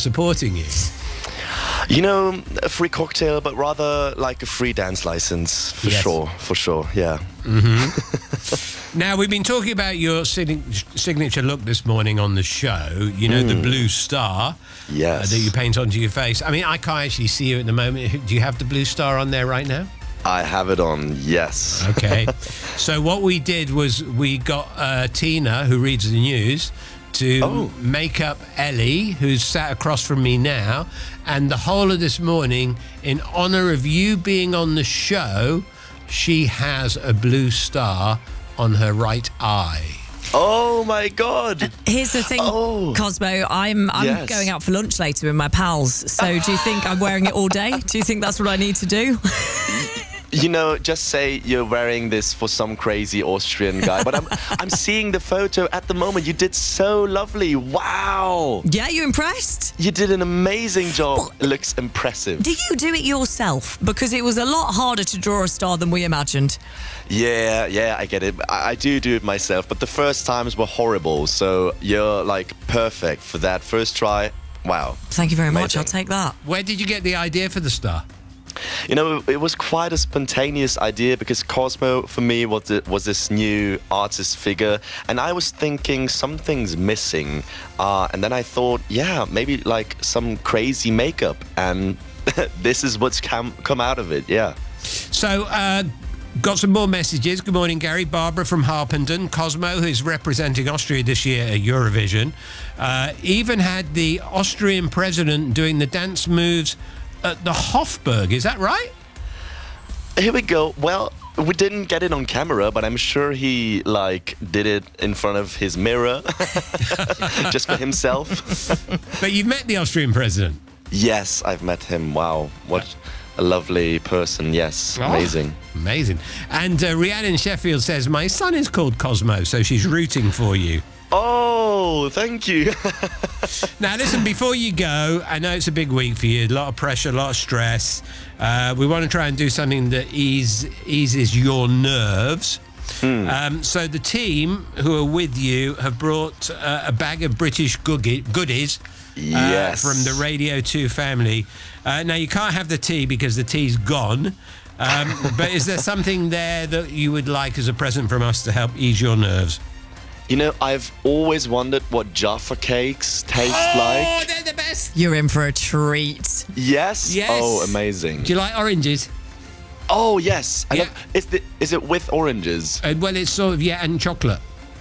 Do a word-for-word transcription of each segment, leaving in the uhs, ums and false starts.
supporting you? You know, a free cocktail, but rather like a free dance license, for Yes. sure, for sure, yeah. Mm-hmm. Now, we've been talking about your sign- signature look this morning on the show, you know, mm. the blue star yes. uh, that you paint onto your face. I mean, I can't actually see you at the moment. Do you have the blue star on there right now? I have it on, yes. Okay. So what we did was we got uh, Tina, who reads the news, to oh. make up Ellie, who's sat across from me now, and the whole of this morning, in honour of you being on the show, she has a blue star on her right eye. Oh my God! Here's the thing, oh. Cosmo. I'm I'm yes. going out for lunch later with my pals. So do you think I'm wearing it all day? Do you think that's what I need to do? You know, just say you're wearing this for some crazy Austrian guy. But I'm I'm seeing the photo at the moment. You did so lovely. Wow. Yeah, you impressed? You did an amazing job. Well, it looks impressive. Do you do it yourself? Because it was a lot harder to draw a star than we imagined. Yeah, yeah, I get it. I, I do do it myself. But the first times were horrible. So you're like perfect for that first try. Wow. Thank you very amazing. much. I'll take that. Where did you get the idea for the star? You know, it was quite a spontaneous idea because Cosmo, for me, was, the, was this new artist figure. And I was thinking something's missing. Uh, and then I thought, yeah, maybe like some crazy makeup. And this is what's come, come out of it, yeah. So, uh, got some more messages. Good morning, Gary. Barbara from Harpenden. Cosmo, who's representing Austria this year at Eurovision, uh, even had the Austrian president doing the dance moves at the Hofburg, is that right? Here we go. Well, we didn't get it on camera, but I'm sure he like did it in front of his mirror, just for himself. But you've met the Austrian president? Yes, I've met him. Wow, what a lovely person. Yes, oh, amazing. Amazing. And uh, Rhiannon in Sheffield says, my son is called Cosmo, so she's rooting for you. Oh, thank you. Now, listen, before you go, I know it's a big week for you, a lot of pressure, a lot of stress. Uh, we want to try and do something that ease, eases your nerves. Mm. Um, so the team who are with you have brought uh, a bag of British goodies uh, yes. from the Radio two family. Uh, now, you can't have the tea because the tea's gone. Um, but is there something there that you would like as a present from us to help ease your nerves? You know, I've always wondered what Jaffa cakes taste oh, like. Oh, they're the best. You're in for a treat. Yes? Yes. Oh, amazing. Do you like oranges? Oh, yes. I yeah. love, is, the, is it with oranges? Uh, well, it's sort of, yeah, and chocolate.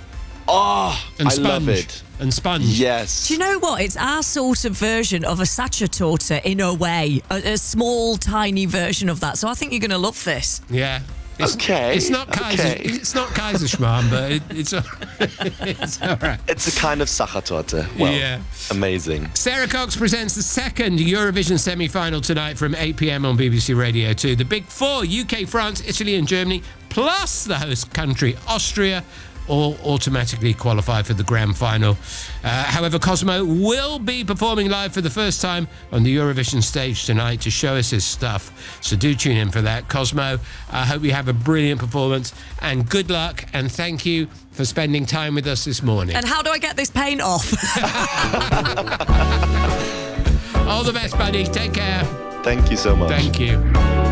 Oh, and I sponge. love it. And sponge. Yes. Do you know what? It's our sort of version of a sacerdote in a way. A, a small, tiny version of that. So I think you're going to love this. Yeah. It's, okay. It's not Kaiser. Okay. It's not Kaiserschmarrn, but it, it's it's all right. It's a kind of Sachertorte. Well, yeah. Amazing. Sarah Cox presents the second Eurovision semi-final tonight from eight p.m. on B B C Radio two. The big four: U K, France, Italy, and Germany, plus the host country Austria, all automatically qualify for the grand final. Uh, however, Cosmo will be performing live for the first time on the Eurovision stage tonight to show us his stuff. So do tune in for that. Cosmo, I hope you have a brilliant performance and good luck, and thank you for spending time with us this morning. And how do I get this paint off? All the best, buddy. Take care. Thank you so much. Thank you.